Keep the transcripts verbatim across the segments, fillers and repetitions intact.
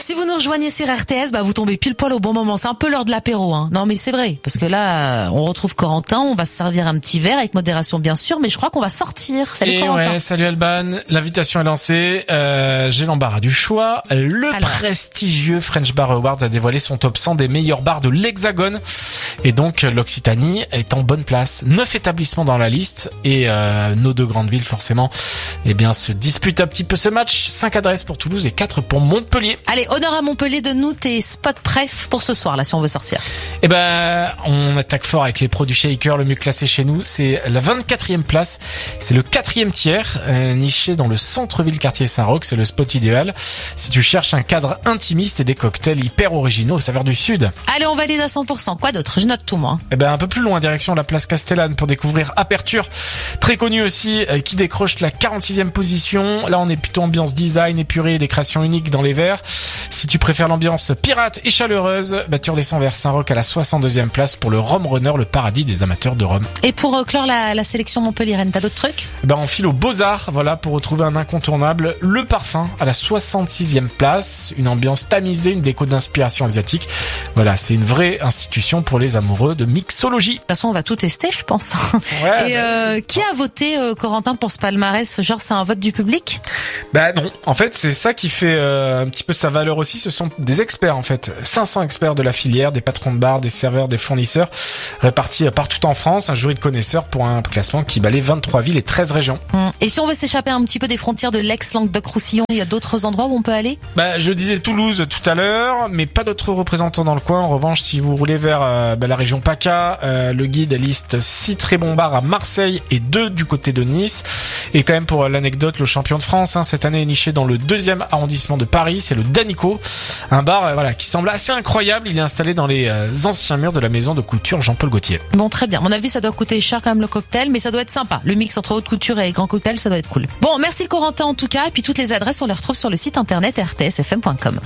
si vous nous rejoignez sur R T S, bah vous tombez pile poil au bon moment. C'est un peu l'heure de l'apéro, hein. Non mais c'est vrai, parce que là, on retrouve Corentin, on va se servir un petit verre avec modération bien sûr, mais je crois qu'on va sortir. Salut Et Corentin. ouais, salut Alban. L'invitation est lancée. Euh, j'ai l'embarras du choix. Le Alors. prestigieux French Bar Awards a dévoilé son top cent des meilleurs bars de l'Hexagone. Et donc, l'Occitanie est en bonne place. Neuf établissements dans la liste. Et euh, nos deux grandes villes, forcément, eh bien, se disputent un petit peu ce match. Cinq adresses pour Toulouse et quatre pour Montpellier. Allez, honneur à Montpellier, donne-nous tes spots préf pour ce soir, là, si on veut sortir. Eh ben, on attaque fort avec les produits Shaker. Le mieux classé chez nous, c'est la vingt-quatrième place. C'est le quatrième tiers, euh, niché dans le centre-ville quartier Saint-Roch. C'est le spot idéal si tu cherches un cadre intimiste et des cocktails hyper originaux aux saveurs du Sud. Allez, on valide à cent pour cent. Quoi d'autre? Je note tout, moi. Eh ben, un peu plus loin, direction la place Castellane pour découvrir Aperture. Très connu aussi, euh, qui décroche la quarante-sixième position. Là, on est plutôt ambiance design épuré, des créations uniques dans les verres. Si tu préfères l'ambiance pirate et chaleureuse, bah, tu redescends vers Saint-Roch à la soixante-deuxième place pour le Rhum Runner, le paradis des amateurs de rhum. Et pour euh, clore la, la sélection montpelliéraine, t'as d'autres trucs? Eh ben, on file aux Beaux-Arts, voilà, pour retrouver un incontournable, le Parfum, à la soixante-sixième place. Une ambiance tamisée, une déco d'inspiration asiatique. Voilà, c'est une vraie institution pour les amoureux de mixologie. De toute façon, on va tout tester, je pense. Ouais, Et bah, euh, qui a voté, euh, Corentin, pour ce palmarès? Genre, c'est un vote du public? Bah non, en fait c'est ça qui fait euh, un petit peu sa valeur aussi, ce sont des experts en fait, cinq cents experts de la filière, des patrons de bar, des serveurs, des fournisseurs, répartis partout en France, un jury de connaisseurs pour un classement qui balaie vingt-trois villes et treize régions. Hum. Et si on veut s'échapper un petit peu des frontières de l'ex-Languedoc-Roussillon, il y a d'autres endroits où on peut aller? Bah je disais Toulouse tout à l'heure, mais pas d'autres représentants dans le coin. En revanche, si vous roulez vers euh, bah, la région PACA, euh, le guide liste six très bons bars à Marseille et deux du côté de Nice. Et quand même pour l'anecdote, le champion de France hein, cette année est niché dans le deuxième arrondissement de Paris, c'est le Danico, un bar euh, voilà qui semble assez incroyable. Il est installé dans les euh, anciens murs de la maison de couture Jean-Paul Gaultier. Bon, très bien. À mon avis, ça doit coûter cher quand même le cocktail, mais ça doit être sympa. Le mix entre haute couture et grand cocktail, ça doit être cool. Bon, merci Corentin en tout cas. Et puis toutes les adresses, on les retrouve sur le site internet r t s f m point com.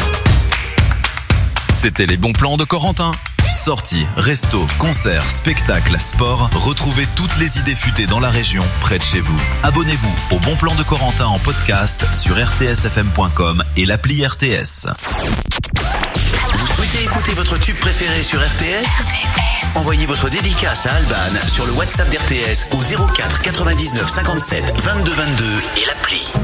C'était les bons plans de Corentin. Sorties, restos, concerts, spectacles, sport, retrouvez toutes les idées futées dans la région, près de chez vous. Abonnez-vous au Bon Plan de Corentin en podcast sur r t s f m point com et l'appli R T S. Vous souhaitez écouter votre tube préféré sur R T S ? R T S. Envoyez votre dédicace à Alban sur le WhatsApp d'R T S au zéro quatre quatre-vingt-dix-neuf cinquante-sept vingt-deux vingt-deux et l'appli.